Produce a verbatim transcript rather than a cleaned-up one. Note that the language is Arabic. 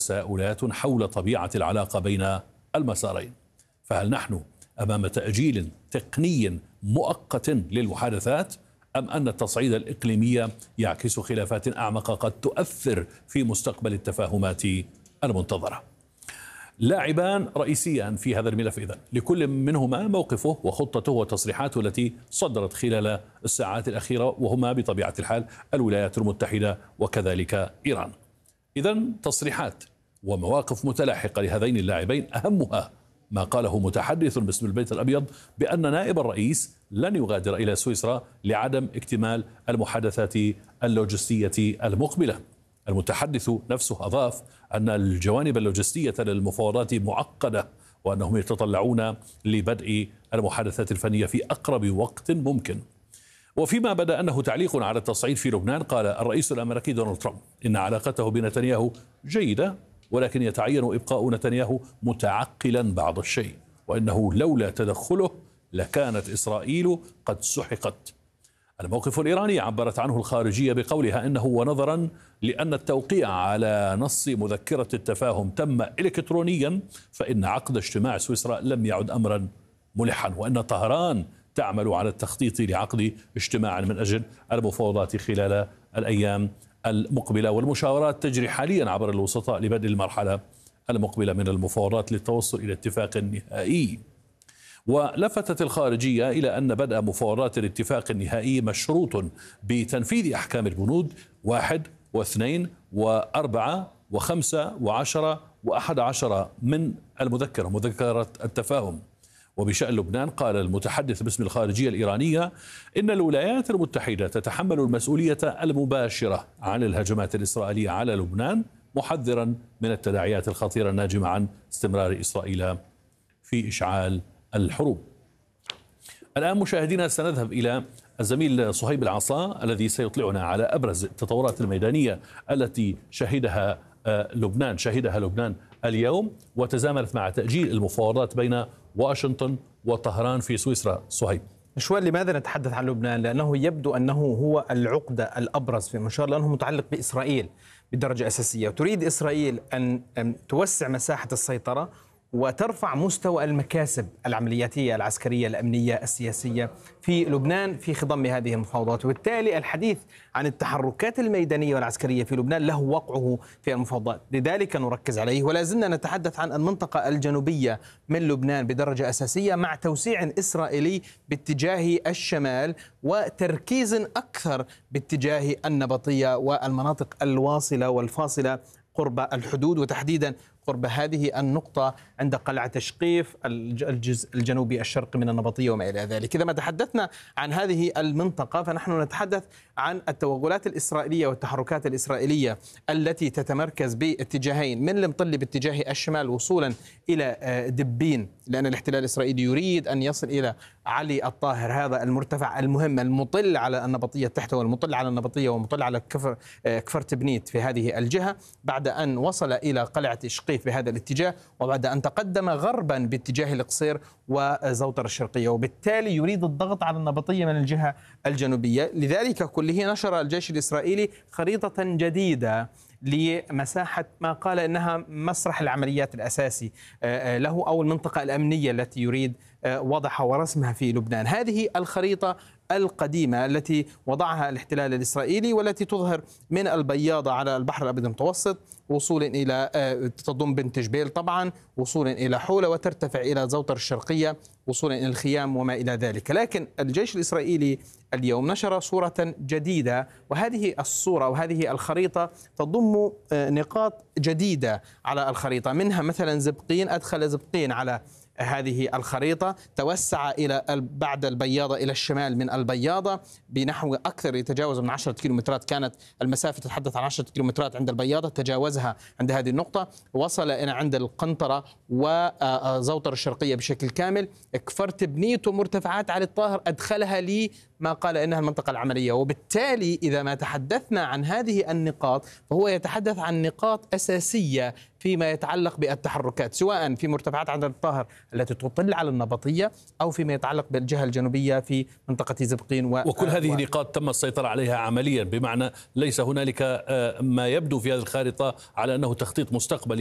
تساؤلات حول طبيعة العلاقة بين المسارين، فهل نحن أمام تأجيل تقني مؤقت للمحادثات أم أن التصعيد الإقليمي يعكس خلافات أعمق قد تؤثر في مستقبل التفاهمات المنتظرة؟ لاعبان رئيسيان في هذا الملف إذن، لكل منهما موقفه وخطته وتصريحاته التي صدرت خلال الساعات الأخيرة، وهما بطبيعة الحال الولايات المتحدة وكذلك إيران. إذن تصريحات ومواقف متلاحقة لهذين اللاعبين، أهمها ما قاله متحدث باسم البيت الأبيض بأن نائب الرئيس لن يغادر إلى سويسرا لعدم اكتمال المحادثات اللوجستية المقبلة. المتحدث نفسه أضاف أن الجوانب اللوجستية للمفاوضات معقدة، وأنهم يتطلعون لبدء المحادثات الفنية في أقرب وقت ممكن. وفيما بدا أنه تعليق على التصعيد في لبنان، قال الرئيس الأمريكي دونالد ترامب إن علاقته بنتنياهو جيدة، ولكن يتعين إبقاء نتنياهو متعقلا بعض الشيء، وإنه لولا تدخله لكانت إسرائيل قد سحقت. الموقف الإيراني عبرت عنه الخارجية بقولها إنه ونظرا لأن التوقيع على نص مذكرة التفاهم تم إلكترونيا، فإن عقد اجتماع سويسرا لم يعد أمرا ملحا، وأن طهران تعمل على التخطيط لعقد اجتماع من أجل المفاوضات خلال الأيام المقبلة، والمشاورات تجري حاليا عبر الوسطاء لبدء المرحلة المقبلة من المفاوضات للتوصل إلى اتفاق نهائي. ولفتت الخارجية إلى أن بدء مفاوضات الاتفاق النهائي مشروط بتنفيذ أحكام البنود واحد واثنين وأربعة وخمسة وعشرة وأحد عشر من المذكرة مذكرة التفاهم. وبشأن لبنان، قال المتحدث باسم الخارجية الإيرانية إن الولايات المتحدة تتحمل المسؤولية المباشرة عن الهجمات الإسرائيلية على لبنان، محذرا من التداعيات الخطيرة الناجمة عن استمرار إسرائيل في إشعال الحروب. الآن مشاهدينا سنذهب إلى الزميل صهيب العصا الذي سيطلعنا على أبرز التطورات الميدانية التي شهدها لبنان شهدها لبنان اليوم، وتزامنت مع تأجيل المفاوضات بين واشنطن وطهران في سويسرا. صهيب، مشوار، لماذا نتحدث عن لبنان؟ لأنه يبدو أنه هو العقدة الأبرز في المشوار، لأنه متعلق بإسرائيل بدرجة أساسية. تريد إسرائيل أن توسع مساحة السيطرة وترفع مستوى المكاسب العملياتية العسكرية الأمنية السياسية في لبنان في خضم هذه المفاوضات، وبالتالي الحديث عن التحركات الميدانية والعسكرية في لبنان له وقعه في المفاوضات، لذلك نركز عليه. ولا زلنا نتحدث عن المنطقة الجنوبية من لبنان بدرجة أساسية، مع توسيع إسرائيلي باتجاه الشمال وتركيز أكثر باتجاه النبطية والمناطق الواصلة والفاصلة قرب الحدود، وتحديدا قرب هذه النقطة عند قلعة شقيف الجزء الجنوبي الشرقي من النبطية وما إلى ذلك. إذا ما تحدثنا عن هذه المنطقة فنحن نتحدث عن التوغلات الإسرائيلية والتحركات الإسرائيلية التي تتمركز باتجاهين، من المطلي باتجاه الشمال وصولا إلى دبين، لأن الاحتلال الإسرائيلي يريد أن يصل إلى علي الطاهر، هذا المرتفع المهم المطل على النبطية تحته والمطل على النبطية ومطل على كفر كفر تبنيت في هذه الجهة، بعد أن وصل إلى قلعة شقيف بهذا الاتجاه، وبعد أن تقدم غربا باتجاه القصير وزوطر الشرقية، وبالتالي يريد الضغط على النبطية من الجهة الجنوبية. لذلك كله نشر الجيش الإسرائيلي خريطة جديدة لمساحة ما قال إنها مسرح العمليات الأساسي له أو المنطقة الأمنية التي يريد وضعها ورسمها في لبنان. هذه الخريطة القديمة التي وضعها الاحتلال الإسرائيلي، والتي تظهر من البياضة على البحر الأبيض المتوسط وصولا إلى تضم بنت جبيل طبعا، وصولا إلى حولة، وترتفع إلى زوطر الشرقية وصولا إلى الخيام وما إلى ذلك. لكن الجيش الإسرائيلي اليوم نشر صورة جديدة، وهذه الصورة وهذه الخريطة تضم نقاط جديدة على الخريطة، منها مثلا زبقين، أدخل زبقين على هذه الخريطة، توسع إلى بعد البياضة إلى الشمال من البياضة بنحو أكثر، يتجاوز من عشرة كيلومترات، كانت المسافة تتحدث عن عشرة كيلومترات عند البياضة، تجاوزها عند هذه النقطة، وصل إلى عند القنطرة وزوطر الشرقية بشكل كامل. كفر تبنيت ومرتفعات علي الطاهر أدخلها لي ما قال إنها المنطقة العملية. وبالتالي إذا ما تحدثنا عن هذه النقاط فهو يتحدث عن نقاط أساسية فيما يتعلق بالتحركات، سواء في مرتفعات عند الطاهر التي تطل على النبطية أو فيما يتعلق بالجهة الجنوبية في منطقة زبقين و... وكل هذه و... نقاط تم السيطرة عليها عمليا، بمعنى ليس هنالك ما يبدو في هذه الخارطة على أنه تخطيط مستقبلي